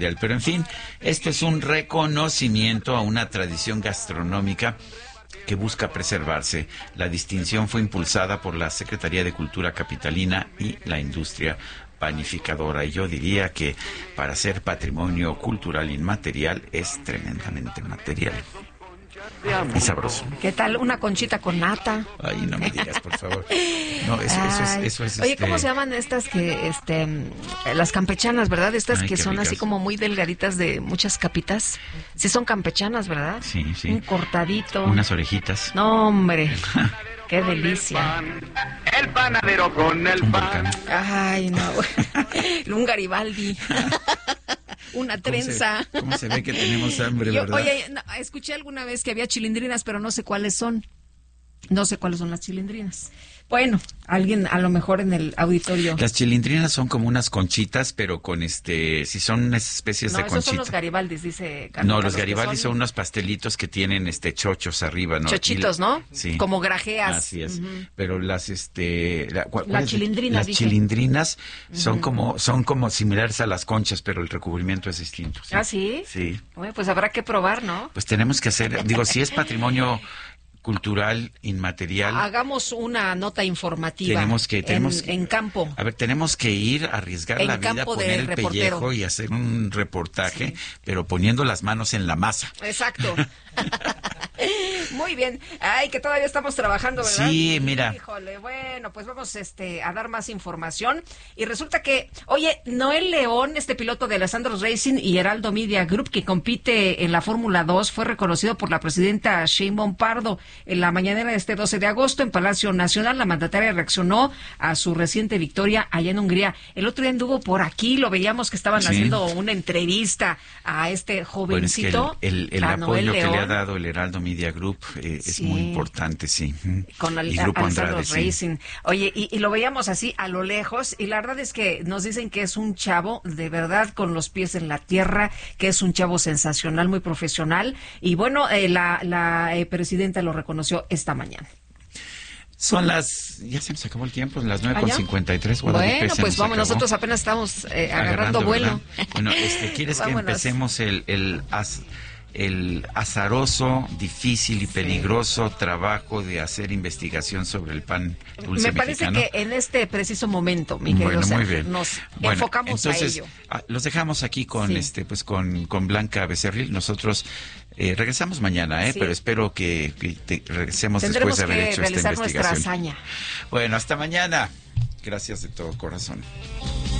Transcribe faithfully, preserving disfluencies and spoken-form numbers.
Pero en fin, esto es un reconocimiento a una tradición gastronómica que busca preservarse. La distinción fue impulsada por la Secretaría de Cultura Capitalina y la industria panificadora. Y yo diría que para ser patrimonio cultural inmaterial es tremendamente material. Y sabroso. ¿Qué tal? Una conchita con nata. Ay, no me digas, por favor. No, eso, eso es, eso es. Oye, este... ¿cómo se llaman estas que, este, las campechanas, verdad? Estas Ay, que son ricas. así como muy delgaditas de muchas capitas. Sí son campechanas, ¿verdad? Sí, sí. Un cortadito. Unas orejitas. No, hombre. Qué delicia. El panadero con el Un pan. volcán. Ay, no. Un Garibaldi. Una trenza. ¿Cómo se, cómo se ve que tenemos hambre, Yo, verdad? oye, no, escuché alguna vez que había chilindrinas, pero no sé cuáles son. No sé cuáles son las chilindrinas. Bueno, alguien a lo mejor en el auditorio. Las chilindrinas son como unas conchitas, pero con este, si son unas especies No, de esos conchita. son los Garibaldis, dice Carlos. No, los Carlos, que Garibaldi son... son unos pastelitos que tienen este chochos arriba, ¿no? chochitos, Y- ¿no? Sí. Como grajeas. Así es. Ujú. Pero las este la, ¿cuál- La cuál es? chilindrina, las dice. chilindrinas son como son como similares a las conchas, pero el recubrimiento es distinto. ¿sí? ¿Ah, sí? Sí. Bueno, pues habrá que probar, ¿no? Pues tenemos que hacer, digo, si es patrimonio cultural inmaterial. Hagamos una nota informativa. Tenemos que- tenemos en, que- en campo. A ver, tenemos que ir a arriesgar En la vida, campo de poner el reportero. pellejo y hacer un reportaje, Sí. pero poniendo las manos en la masa. Exacto. Muy bien. Ay, que todavía estamos trabajando, ¿verdad? Sí, mira. Híjole, bueno, pues vamos este, a dar más información. Y resulta que, oye, Noel León, este piloto de Alessandro Racing y Heraldo Media Group, que compite en la Fórmula dos, fue reconocido por la presidenta Sheinbaum Pardo. En la mañanera de este doce de agosto, en Palacio Nacional, la mandataria reaccionó a su reciente victoria allá en Hungría. El otro día anduvo por aquí, lo veíamos que estaban Sí. haciendo una entrevista a este Bueno, es que jovencito. el, el, el a Noel apoyo que le ha León. dado el Heraldo Media Group eh, es Sí. muy importante, sí. Ujú. Con Al- y Grupo Alessandro Andrade, sí. Racing. Oye, y, y lo veíamos así a lo lejos, y la verdad es que nos dicen que es un chavo de verdad con los pies en la tierra, que es un chavo sensacional, muy profesional, y bueno, eh, la, la eh, presidenta lo reconoció esta mañana. Son las, ya se nos acabó el tiempo, las nueve ¿Ah, con ya? cincuenta y tres. Bueno, se pues nos vamos, acabó. nosotros apenas estamos eh, agarrando, vuelo. ¿verdad? Bueno, este, ¿quieres que Vámonos. empecemos el, el, az- el azaroso, difícil y peligroso trabajo de hacer investigación sobre el pan dulce Me parece mexicano? que en este preciso momento, mi querido Bueno, muy Sergio, bien. nos Bueno, enfocamos entonces, a ello. ah, los dejamos aquí con Sí. este, pues con, con Blanca Becerril. Nosotros eh, regresamos mañana, eh, Sí. pero espero que, que te- regresemos Tendremos después de haber que hecho esta realizar nuestra investigación. hazaña. Bueno, hasta mañana. Gracias de todo corazón.